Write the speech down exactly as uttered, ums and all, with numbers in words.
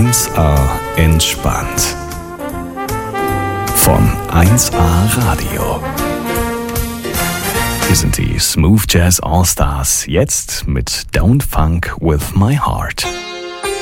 eins A entspannt. Von eins A Radio. Hier sind die Smooth Jazz All Stars, jetzt mit Don't Funk With My Heart.